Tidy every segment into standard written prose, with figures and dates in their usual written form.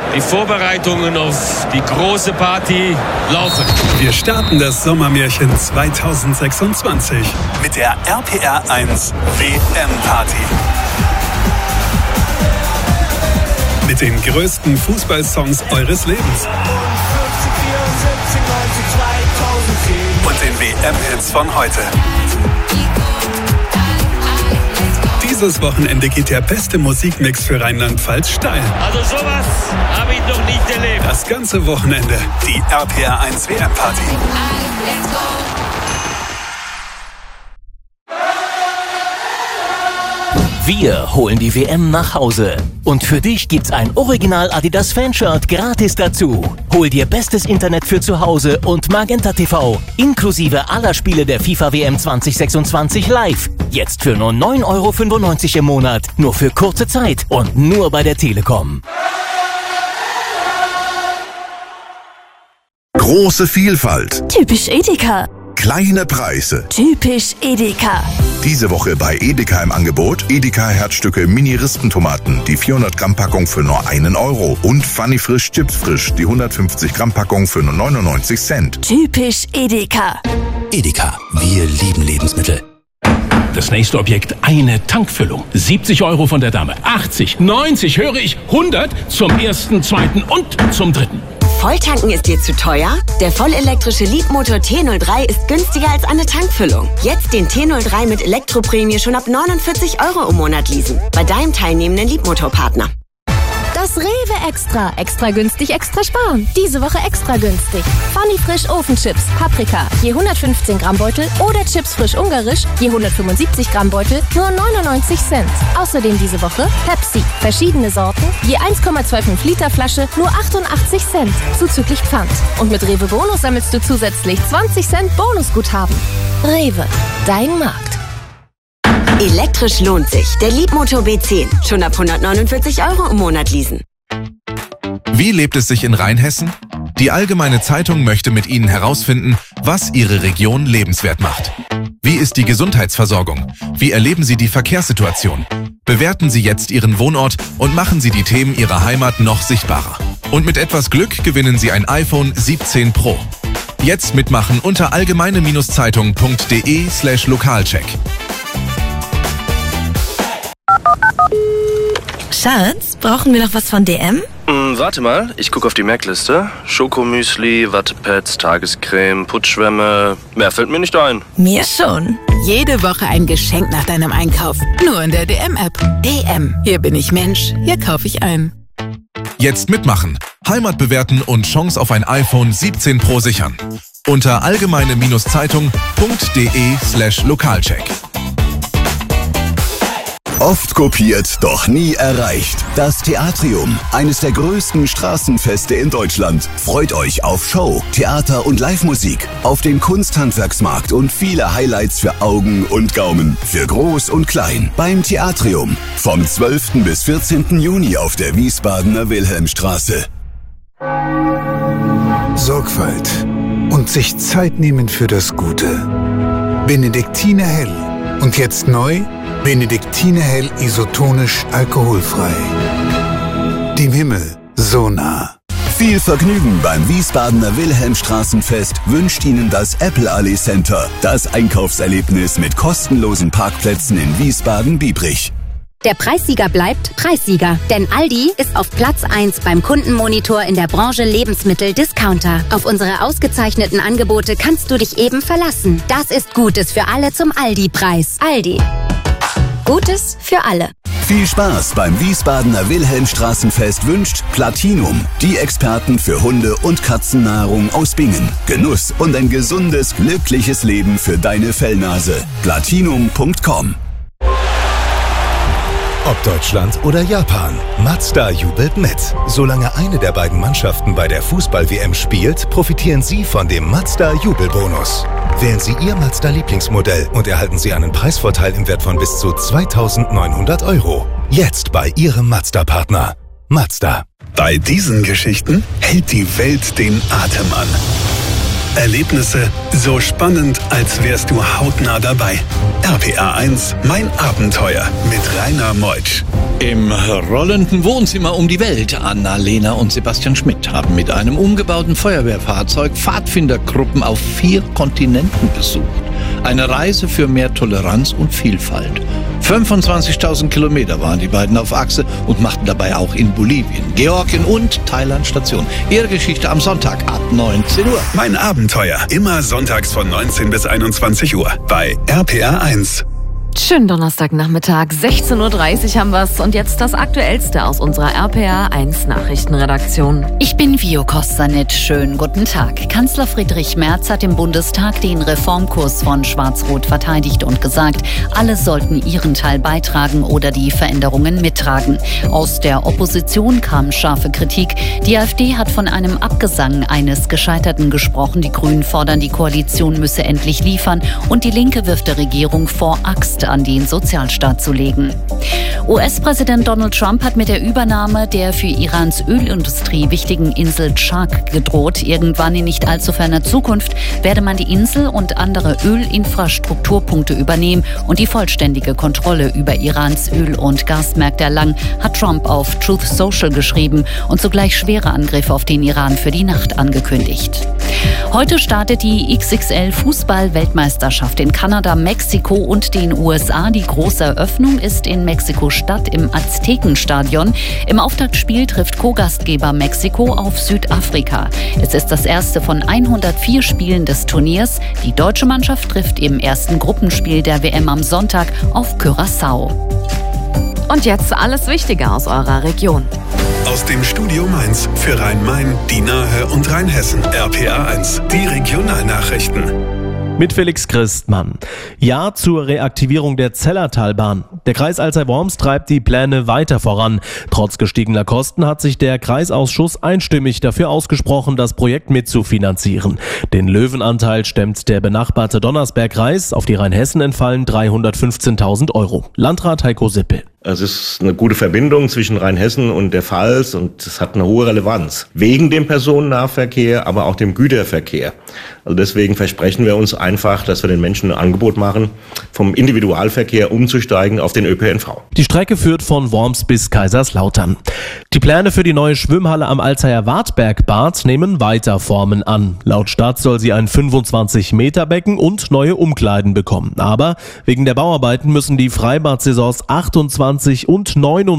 Die Vorbereitungen auf die große Party laufen. Wir starten das Sommermärchen 2026 mit der RPR1 WM-Party. Mit den größten Fußballsongs eures Lebens. Und den WM-Hits von heute. Dieses Wochenende geht der beste Musikmix für Rheinland-Pfalz steil. Also sowas habe ich noch nicht erlebt. Das ganze Wochenende die RPR1 WM-Party. Wir holen die WM nach Hause. Und für dich gibt's ein Original Adidas Fanshirt gratis dazu. Hol dir bestes Internet für zu Hause und Magenta TV, inklusive aller Spiele der FIFA WM 2026 live. Jetzt für nur 9,95 € im Monat. Nur für kurze Zeit und nur bei der Telekom. Große Vielfalt. Typisch Edeka. Kleine Preise. Typisch Edeka. Diese Woche bei Edeka im Angebot Edeka Herzstücke Mini-Rispentomaten, die 400 Gramm Packung für nur 1 Euro und Funny Frisch Chips Frisch, die 150 Gramm Packung für nur 99 Cent. Typisch Edeka. Edeka, wir lieben Lebensmittel. Das nächste Objekt, eine Tankfüllung. 70 € von der Dame, 80, 90, höre ich, 100 zum ersten, zweiten und zum dritten. Volltanken ist dir zu teuer? Der vollelektrische Leapmotor T03 ist günstiger als eine Tankfüllung. Jetzt den T03 mit Elektroprämie schon ab 49 € im Monat leasen. Bei deinem teilnehmenden Leapmotor-Partner. Das Rewe Extra. Extra günstig, extra sparen. Diese Woche extra günstig. Funny Frisch Ofenchips, Paprika, je 115 Gramm Beutel oder Chips Frisch Ungarisch, je 175 Gramm Beutel, nur 99 Cent. Außerdem diese Woche Pepsi, verschiedene Sorten, je 1,25 Liter Flasche, nur 88 Cent, zuzüglich Pfand. Und mit Rewe Bonus sammelst du zusätzlich 20 Cent Bonusguthaben. Rewe, dein Markt. Elektrisch lohnt sich. Der Leapmotor B10. Schon ab 149 € im Monat leasen. Wie lebt es sich in Rheinhessen? Die Allgemeine Zeitung möchte mit Ihnen herausfinden, was Ihre Region lebenswert macht. Wie ist die Gesundheitsversorgung? Wie erleben Sie die Verkehrssituation? Bewerten Sie jetzt Ihren Wohnort und machen Sie die Themen Ihrer Heimat noch sichtbarer. Und mit etwas Glück gewinnen Sie ein iPhone 17 Pro. Jetzt mitmachen unter allgemeine-zeitung.de/Lokalcheck. Schatz, brauchen wir noch was von DM? Warte mal, ich gucke auf die Merkliste. Schokomüsli, Wattepads, Tagescreme, Putzschwämme. Mehr fällt mir nicht ein. Mir schon. Jede Woche ein Geschenk nach deinem Einkauf. Nur in der DM-App. DM. Hier bin ich Mensch. Hier kaufe ich ein. Jetzt mitmachen, Heimat bewerten und Chance auf ein iPhone 17 Pro sichern. Unter allgemeine-zeitung.de/Lokalcheck. Oft kopiert, doch nie erreicht. Das Theatrium, eines der größten Straßenfeste in Deutschland, freut euch auf Show, Theater und Live-Musik, auf den Kunsthandwerksmarkt und viele Highlights für Augen und Gaumen, für Groß und Klein. Beim Theatrium, vom 12. bis 14. Juni auf der Wiesbadener Wilhelmstraße. Sorgfalt und sich Zeit nehmen für das Gute. Benediktiner Hell. Und jetzt neu, Benediktiner Hell isotonisch alkoholfrei. Dem Himmel so nah. Viel Vergnügen beim Wiesbadener Wilhelmstraßenfest wünscht Ihnen das Apple Allee Center. Das Einkaufserlebnis mit kostenlosen Parkplätzen in Wiesbaden-Biebrich. Der Preissieger bleibt Preissieger, denn Aldi ist auf Platz 1 beim Kundenmonitor in der Branche Lebensmittel-Discounter. Auf unsere ausgezeichneten Angebote kannst du dich eben verlassen. Das ist Gutes für alle zum Aldi-Preis. Aldi. Gutes für alle. Viel Spaß beim Wiesbadener Wilhelmstraßenfest wünscht Platinum, die Experten für Hunde- und Katzennahrung aus Bingen. Genuss und ein gesundes, glückliches Leben für deine Fellnase. Platinum.com. Ob Deutschland oder Japan, Mazda jubelt mit. Solange eine der beiden Mannschaften bei der Fußball-WM spielt, profitieren Sie von dem Mazda-Jubelbonus. Wählen Sie Ihr Mazda-Lieblingsmodell und erhalten Sie einen Preisvorteil im Wert von bis zu 2.900 €. Jetzt bei Ihrem Mazda-Partner. Mazda. Bei diesen Geschichten hält die Welt den Atem an. Erlebnisse so spannend, als wärst du hautnah dabei. RPA 1, mein Abenteuer mit Rainer Meutsch. Im rollenden Wohnzimmer um die Welt. Anna-Lena und Sebastian Schmidt haben mit einem umgebauten Feuerwehrfahrzeug Pfadfindergruppen auf 4 Kontinenten besucht. Eine Reise für mehr Toleranz und Vielfalt. 25.000 Kilometer waren die beiden auf Achse und machten dabei auch in Bolivien, Georgien und Thailand Station. Ihre Geschichte am Sonntag ab 19 Uhr. Mein Abenteuer, immer sonntags von 19 bis 21 Uhr bei RPA 1. Schönen Donnerstagnachmittag, 16.30 Uhr haben wir's und jetzt das Aktuellste aus unserer RPA 1 Nachrichtenredaktion. Ich bin Vio Kostanit, schönen guten Tag. Kanzler Friedrich Merz hat im Bundestag den Reformkurs von Schwarz-Rot verteidigt und gesagt, alle sollten ihren Teil beitragen oder die Veränderungen mittragen. Aus der Opposition kam scharfe Kritik. Die AfD hat von einem Abgesang eines Gescheiterten gesprochen. Die Grünen fordern, die Koalition müsse endlich liefern und die Linke wirft der Regierung vor, Axt an den Sozialstaat zu legen. US-Präsident Donald Trump hat mit der Übernahme der für Irans Ölindustrie wichtigen Insel Chark gedroht. Irgendwann in nicht allzu ferner Zukunft werde man die Insel und andere Ölinfrastrukturpunkte übernehmen und die vollständige Kontrolle über Irans Öl- und Gasmärkte erlangen, hat Trump auf Truth Social geschrieben und zugleich schwere Angriffe auf den Iran für die Nacht angekündigt. Heute startet die XXL-Fußball-Weltmeisterschaft in Kanada, Mexiko und den USA. Die große Eröffnung ist in Mexiko-Stadt im Aztekenstadion. Im Auftaktspiel trifft Co-Gastgeber Mexiko auf Südafrika. Es ist das erste von 104 Spielen des Turniers. Die deutsche Mannschaft trifft im ersten Gruppenspiel der WM am Sonntag auf Curaçao. Und jetzt alles Wichtige aus eurer Region. Aus dem Studio Mainz für Rhein-Main, die Nahe und Rheinhessen. RPA 1, die Regionalnachrichten. Mit Felix Christmann. Ja zur Reaktivierung der Zellertalbahn. Der Kreis Alzey-Worms treibt die Pläne weiter voran. Trotz gestiegener Kosten hat sich der Kreisausschuss einstimmig dafür ausgesprochen, das Projekt mitzufinanzieren. Den Löwenanteil stemmt der benachbarte Donnersberg-Kreis. Auf die Rheinhessen entfallen 315.000 Euro. Landrat Heiko Sippel. Es ist eine gute Verbindung zwischen Rheinhessen und der Pfalz und es hat eine hohe Relevanz. Wegen dem Personennahverkehr, aber auch dem Güterverkehr. Also deswegen versprechen wir uns einfach, dass wir den Menschen ein Angebot machen, vom Individualverkehr umzusteigen auf den ÖPNV. Die Strecke führt von Worms bis Kaiserslautern. Die Pläne für die neue Schwimmhalle am Alzeyer Wartbergbad nehmen weiter Formen an. Laut Stadt soll sie ein 25-Meter-Becken und neue Umkleiden bekommen. Aber wegen der Bauarbeiten müssen die Freibad-Saisons 28 und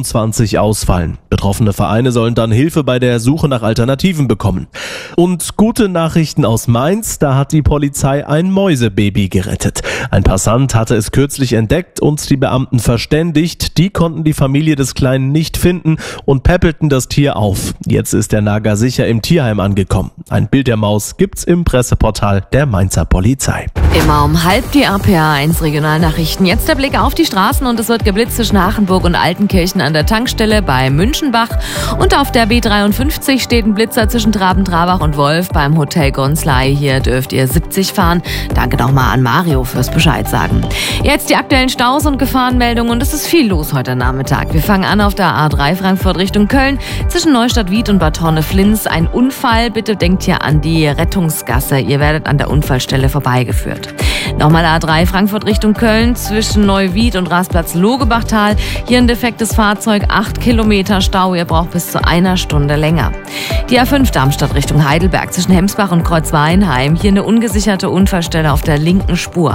29 ausfallen. Betroffene Vereine sollen dann Hilfe bei der Suche nach Alternativen bekommen. Und gute Nachrichten aus Mainz, da hat die Polizei ein Mäusebaby gerettet. Ein Passant hatte es kürzlich entdeckt und die Beamten verständigt. Die konnten die Familie des Kleinen nicht finden und päppelten das Tier auf. Jetzt ist der Nager sicher im Tierheim angekommen. Ein Bild der Maus gibt's im Presseportal der Mainzer Polizei. Immer um 12:30 die RPA 1 Regionalnachrichten. Jetzt der Blick auf die Straßen und es wird geblitzt zwischen Hachenburg und Altenkirchen an der Tankstelle bei Münchenbach. Und auf der B53 steht ein Blitzer zwischen Traben-Trabach und Wolf beim Hotel Gonsley. Hier dürft ihr 70 fahren. Danke nochmal an Mario fürs Bescheid sagen. Jetzt die aktuellen Staus und Gefahrenmeldungen und es ist viel los heute Nachmittag. Wir fangen an auf der A3 Frankfurt Richtung Köln zwischen Neustadt-Wied und Bad Honnef-Linz. Ein Unfall, bitte denkt hier an die Rettungsgasse. Ihr werdet an der Unfallstelle vorbeigeführt. Nochmal A3 Frankfurt Richtung Köln zwischen Neuwied und Rasplatz-Logebachtal. Hier ein defektes Fahrzeug, 8 Kilometer Stau. Ihr braucht bis zu einer Stunde länger. Die A5 Darmstadt Richtung Heidelberg zwischen Hemsbach und Kreuzweinheim. Hier eine ungesicherte Unfallstelle auf der linken Spur.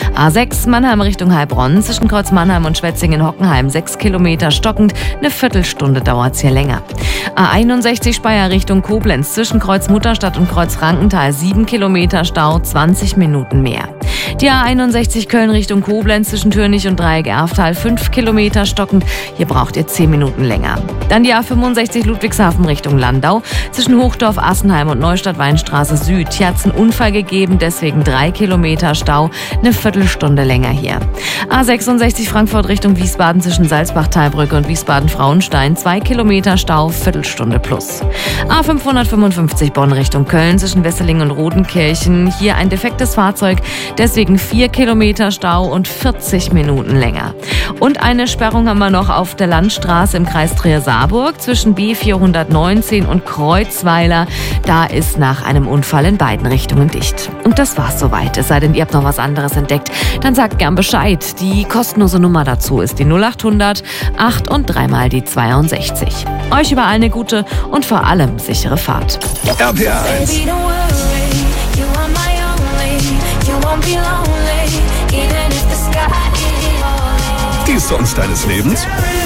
A6 Mannheim Richtung Heilbronn zwischen Kreuz Mannheim und Schwetzingen-Hockenheim. 6 Kilometer stockend. Eine Viertelstunde dauert es hier länger. A61 Speyer Richtung Koblenz zwischen Kreuz Mutterstadt und Kreuz Frankenthal. 7 Kilometer Stau, 20 Minuten mehr. Die A61 Köln Richtung Koblenz zwischen Türnich und Dreieck-Erftal 5 Kilometer stockend. Hier braucht ihr 10 Minuten länger. Dann die A65 Ludwigshafen Richtung Landau zwischen Hochdorf, Assenheim und Neustadt-Weinstraße Süd. Hier hat es einen Unfall gegeben, deswegen 3 Kilometer Stau, eine Viertelstunde länger hier. A66 Frankfurt Richtung Wiesbaden zwischen Salzbach-Talbrücke und Wiesbaden-Frauenstein 2 Kilometer Stau, Viertelstunde plus. A555 Bonn Richtung Köln zwischen Wesseling und Rodenkirchen. Hier ein defektes Fahrzeug, deswegen wegen 4 Kilometer Stau und 40 Minuten länger. Und eine Sperrung haben wir noch auf der Landstraße im Kreis Trier-Saarburg zwischen B419 und Kreuzweiler. Da ist nach einem Unfall in beiden Richtungen dicht. Und das war's soweit. Es sei denn, ihr habt noch was anderes entdeckt. Dann sagt gern Bescheid. Die kostenlose Nummer dazu ist die 0800 8 und 3 mal die 62. Euch überall eine gute und vor allem sichere Fahrt. RPA 1. Die Songs deines Lebens?